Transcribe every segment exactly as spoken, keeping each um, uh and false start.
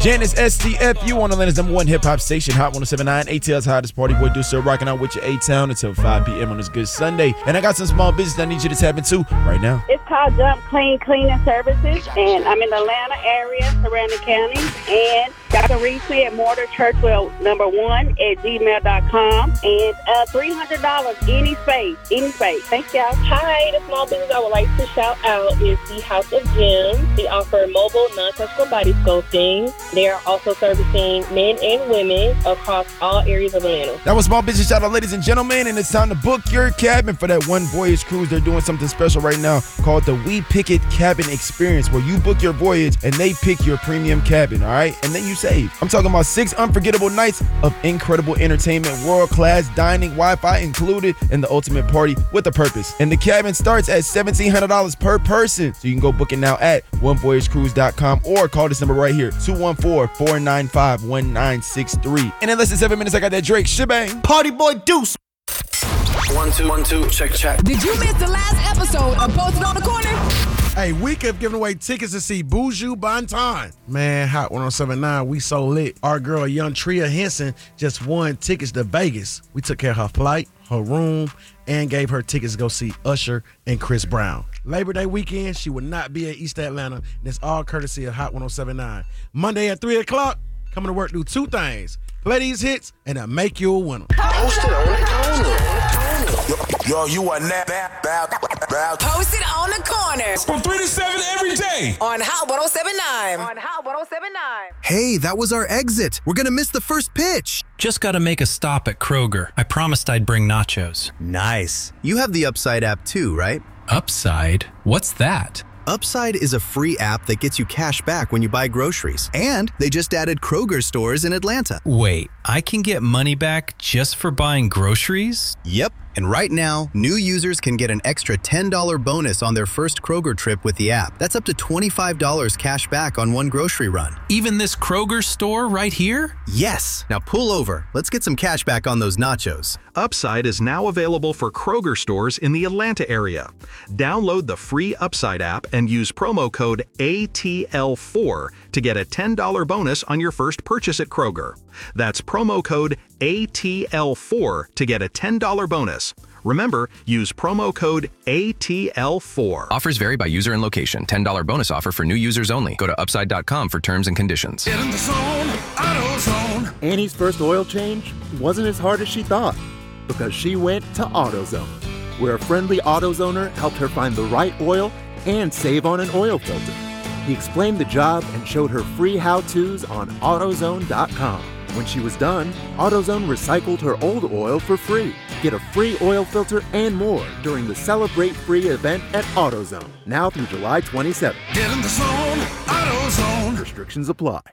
Janice S T F, you on Atlanta's number one hip hop station, Hot one oh seven point nine. A T L's hottest party boy, do still rocking out with your A-Town until five p.m. on this good Sunday. And I got some small business I need you to tap into right now. It's called Jump Clean Cleaning Services, and I'm in the Atlanta area, surrounding counties. And y'all can reach me at Mortar Churchwell number one at gmail dot com. And uh, three hundred dollars any space, any space. Thanks, y'all. Hi, the small business I would like to shout out is the House of Gems. They offer mobile, non-touchable body sculpting. They are also servicing men and women across all areas of Atlanta. That was small business shout out, ladies and gentlemen, and it's time to book your cabin for that one voyage cruise. They're doing something special right now called the We Pick It Cabin Experience, where you book your voyage and they pick your premium cabin, all right? And then you save. I'm talking about six unforgettable nights of incredible entertainment, world-class dining, Wi-Fi included, and the ultimate party with a purpose. And the cabin starts at seventeen hundred dollars per person. So you can go book it now at one voyage cruise dot com or call this number right here, two one four, four nine five, one nine six three. And in less than seven minutes, I got that Drake shebang. Party boy Deuce. One, two, one, two, check, check. Did you miss the last episode of Posted on the Corner? Hey, we kept giving away tickets to see Buju Banton. Man, Hot one oh seven point nine, we so lit. Our girl, young Tria Henson, just won tickets to Vegas. We took care of her flight, her room, and gave her tickets to go see Usher and Chris Brown. Labor Day weekend, she will not be at East Atlanta, and it's all courtesy of Hot one oh seven point nine. Monday at three o'clock, coming to work do two things. Play these hits, and I'll make you a winner. Post it on the corner. Yo, yo, you are not bad, bad, bad. Posted on the Corner. From three to seven every day. On Hot one oh seven point nine. On Hot one oh seven point nine. Hey, that was our exit. We're gonna miss the first pitch. Just gotta make a stop at Kroger. I promised I'd bring nachos. Nice. You have the Upside app too, right? Upside? What's that? Upside is a free app that gets you cash back when you buy groceries. And they just added Kroger stores in Atlanta. Wait, I can get money back just for buying groceries? Yep. And right now, new users can get an extra ten dollars bonus on their first Kroger trip with the app. That's up to twenty-five dollars cash back on one grocery run. Even this Kroger store right here? Yes. Now pull over. Let's get some cash back on those nachos. Upside is now available for Kroger stores in the Atlanta area. Download the free Upside app and use promo code A T L four to get a ten dollars bonus on your first purchase at Kroger. That's promo code A T L four to get a ten dollars bonus. Remember, use promo code A T L four. Offers vary by user and location. ten dollars bonus offer for new users only. Go to upside dot com for terms and conditions. Get in the zone, AutoZone. Annie's first oil change wasn't as hard as she thought because she went to AutoZone, where a friendly AutoZoner helped her find the right oil and save on an oil filter. He explained the job and showed her free how-tos on AutoZone dot com. When she was done, AutoZone recycled her old oil for free. Get a free oil filter and more during the Celebrate Free event at AutoZone, now through July twenty-seventh. Get in the zone, AutoZone. Restrictions apply.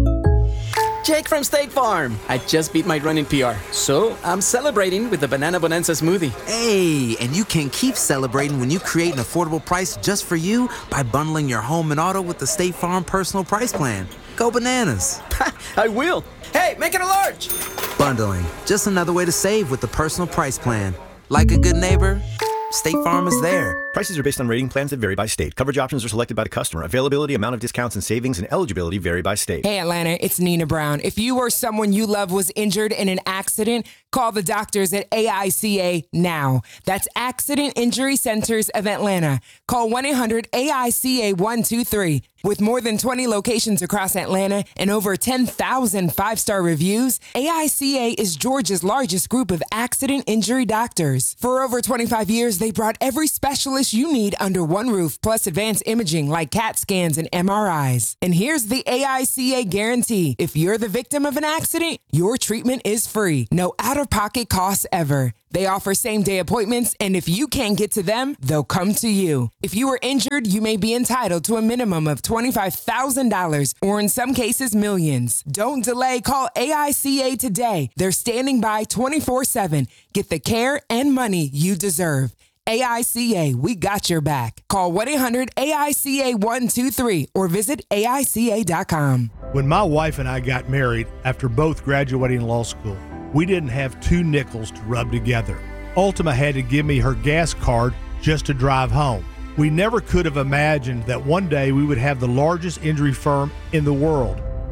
Jake from State Farm. I just beat my running P R, so I'm celebrating with the Banana Bonanza smoothie. Hey, and you can keep celebrating when you create an affordable price just for you by bundling your home and auto with the State Farm Personal Price Plan. Go bananas. I will. Hey, make it a large. Bundling, just another way to save with the Personal Price Plan. Like a good neighbor, State Farm is there. Prices are based on rating plans that vary by state. Coverage options are selected by the customer. Availability, amount of discounts and savings, and eligibility vary by state. Hey, Atlanta, it's Nina Brown. If you or someone you love was injured in an accident, call the doctors at A I C A now. That's Accident Injury Centers of Atlanta. Call one eight hundred A I C A one two three. With more than twenty locations across Atlanta and over ten thousand five-star reviews, A I C A is Georgia's largest group of accident injury doctors. For over twenty-five years, they brought every specialist you need under one roof, plus advanced imaging like CAT scans and M R Is. And here's the A I C A guarantee. If you're the victim of an accident, your treatment is free. No out-of-pocket costs ever. They offer same-day appointments, and if you can't get to them, they'll come to you. If you are injured, you may be entitled to a minimum of twenty-five thousand dollars, or in some cases, millions. Don't delay. Call A I C A today. They're standing by twenty-four seven. Get the care and money you deserve. A I C A, we got your back. Call one eight hundred A I C A one two three or visit A I C A dot com. When my wife and I got married after both graduating law school, we didn't have two nickels to rub together. Ultima had to give me her gas card just to drive home. We never could have imagined that one day we would have the largest injury firm in the world.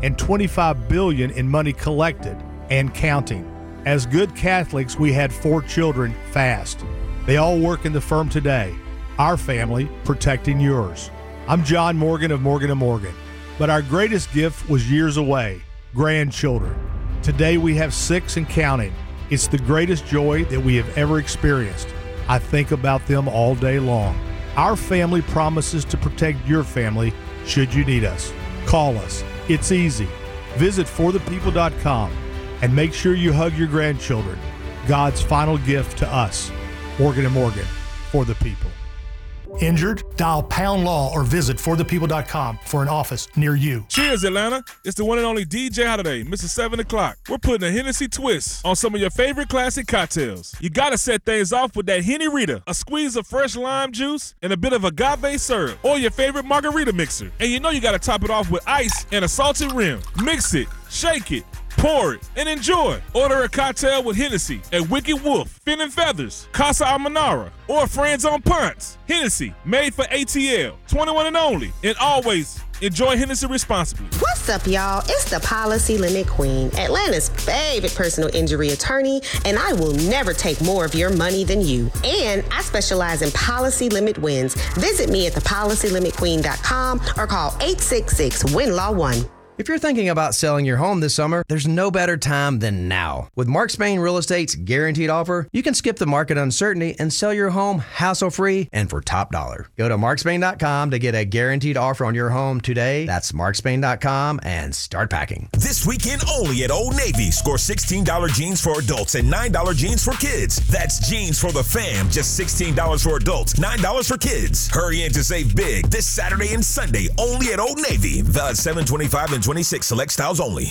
and twenty-five billion dollars in money collected and counting. As good Catholics, we had four children fast. They all work in the firm today. Our family protecting yours. I'm John Morgan of Morgan and Morgan, but our greatest gift was years away, grandchildren. Today we have six and counting. It's the greatest joy that we have ever experienced. I think about them all day long. Our family promises to protect your family should you need us. Call us. It's easy. Visit for the people dot com and make sure you hug your grandchildren. God's final gift to us. Morgan and Morgan, for the people. Injured? Dial Pound Law or visit for the people dot com for an office near you. Cheers, Atlanta. It's the one and only D J Holiday, Mister seven o'clock. We're putting a Hennessy twist on some of your favorite classic cocktails. You gotta set things off with that Henny Rita, a squeeze of fresh lime juice, and a bit of agave syrup, or your favorite margarita mixer. And you know you gotta top it off with ice and a salted rim. Mix it, shake it, pour it, and enjoy. Order a cocktail with Hennessy at Wicked Wolf, Fin and Feathers, Casa Almanara, or Friends on Ponce. Hennessy, made for A T L, twenty-one and only, and always enjoy Hennessy responsibly. What's up, y'all? It's the Policy Limit Queen, Atlanta's favorite personal injury attorney, and I will never take more of your money than you. And I specialize in policy limit wins. Visit me at the policy limit queen dot com or call eight six six, W I N Law one. If you're thinking about selling your home this summer, there's no better time than now. With Mark Spain Real Estate's guaranteed offer, you can skip the market uncertainty and sell your home hassle-free and for top dollar. Go to mark spain dot com to get a guaranteed offer on your home today. That's mark spain dot com and start packing. This weekend only at Old Navy. Score sixteen dollars jeans for adults and nine dollars jeans for kids. That's jeans for the fam. Just sixteen dollars for adults, nine dollars for kids. Hurry in to save big this Saturday and Sunday only at Old Navy. Valid seven twenty-five and twenty-six select styles only.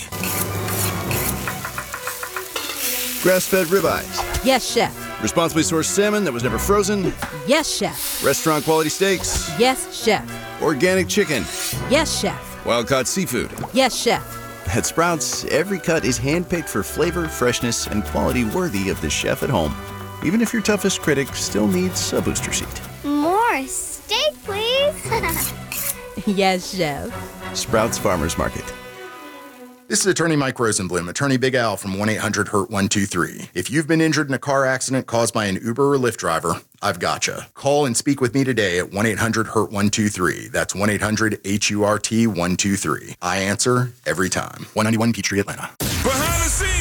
Grass-fed ribeyes. Yes, chef. Responsibly sourced salmon that was never frozen. Yes, chef. Restaurant quality steaks. Yes, chef. Organic chicken. Yes, chef. Wild-caught seafood. Yes, chef. At Sprouts, every cut is handpicked for flavor, freshness, and quality worthy of the chef at home. Even if your toughest critic still needs a booster seat. More steak, please. Yes, chef. Sprouts Farmers Market. This is attorney Mike Rosenblum, attorney Big Al from one eight hundred hurt one two three. If you've been injured in a car accident caused by an Uber or Lyft driver, I've gotcha. Call and speak with me today at one eight hundred hurt one two three. That's one eight hundred H U R T one two three. I answer every time. one ninety-one Peachtree, Atlanta. Behind the scenes.